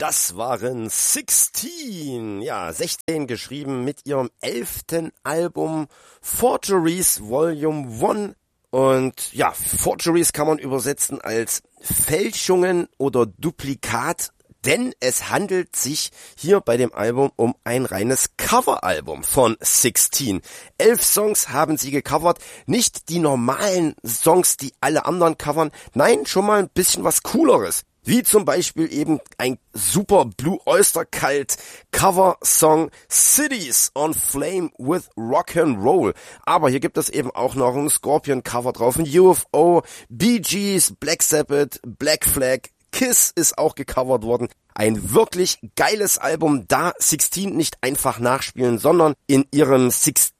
Das waren 16, ja, 16 geschrieben mit ihrem 11. Album Forgeries Volume 1. Und ja, Forgeries kann man übersetzen als Fälschungen oder Duplikat, denn es handelt sich hier bei dem Album um ein reines Coveralbum von 16. 11 Songs haben sie gecovert, nicht die normalen Songs, die alle anderen covern, nein, schon mal ein bisschen was Cooleres. Wie zum Beispiel eben ein super Blue Oyster Cult Cover-Song Cities on Flame with Rock'n'Roll. Aber hier gibt es eben auch noch ein Scorpion-Cover drauf, ein UFO, Bee Gees, Black Sabbath, Black Flag, Kiss ist auch gecovert worden. Ein wirklich geiles Album, da 16 nicht einfach nachspielen, sondern in ihrem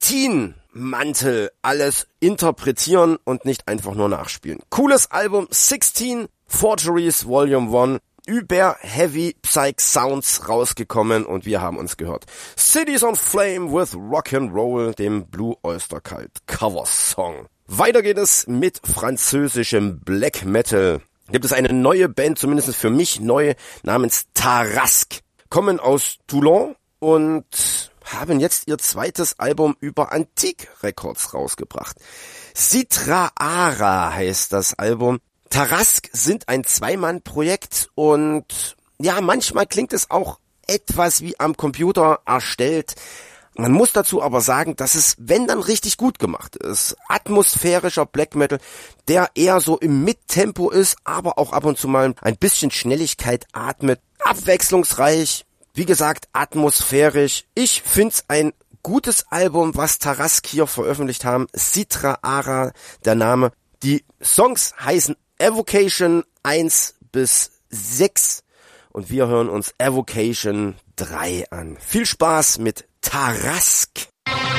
16-Mantel alles interpretieren und nicht einfach nur nachspielen. Cooles Album, 16 Forgeries Volume 1, über Heavy Psych Sounds rausgekommen und wir haben uns gehört. Cities on Flame with Rock'n'Roll, dem Blue Oyster Cult Cover-Song. Weiter geht es mit französischem Black Metal. Gibt es eine neue Band, zumindest für mich neu, namens Tarrasque. Kommen aus Toulon und haben jetzt ihr zweites Album über Antique Records rausgebracht. Citra Ara heißt das Album. Tarrasque sind ein Zweimann-Projekt und ja, manchmal klingt es auch etwas wie am Computer erstellt. Man muss dazu aber sagen, dass es, wenn dann, richtig gut gemacht ist. Atmosphärischer Black Metal, der eher so im Mittempo ist, aber auch ab und zu mal ein bisschen Schnelligkeit atmet. Abwechslungsreich, wie gesagt, atmosphärisch. Ich find's ein gutes Album, was Tarrasque hier veröffentlicht haben. Citra Ara, der Name. Die Songs heißen Evocation 1 bis 6 und wir hören uns Evocation 3 an. Viel Spaß mit Tarrasque.